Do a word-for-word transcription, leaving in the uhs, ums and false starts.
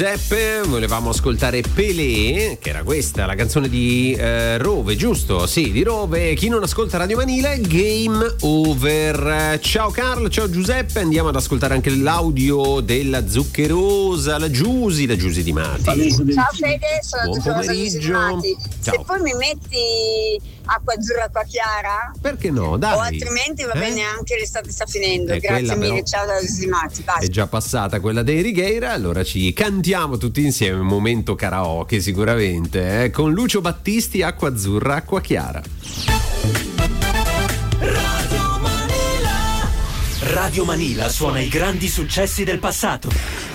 Giuseppe, volevamo ascoltare Pelé, che era questa, la canzone di eh, Rove, giusto? Sì, di Rove. Chi non ascolta Radio Manile, Game Over. Ciao Carlo, ciao Giuseppe, andiamo ad ascoltare anche l'audio della zuccherosa, la Giusy, la Giusy di Mati. Ciao Fede, sono Buon zuccherosa Giusy di Mati. Ciao. Se poi mi metti acqua azzurra, acqua chiara? Perché no, dai. O altrimenti va eh? bene, anche l'estate sta finendo. Eh, Grazie mille, però... ciao da Giusy di Mati. Basta. È già passata quella dei Righeira, allora ci cantiamo tutti insieme, un momento karaoke sicuramente, eh? Con Lucio Battisti, acqua azzurra, acqua chiara. Radio Manila. Radio Manila suona i grandi successi del passato.